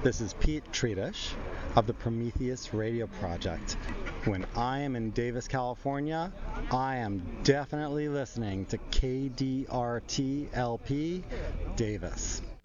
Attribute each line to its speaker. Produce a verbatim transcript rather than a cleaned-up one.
Speaker 1: This is Pete Treatish of the Prometheus Radio Project. When I am in Davis, California, I am definitely listening to K D R T L P Davis.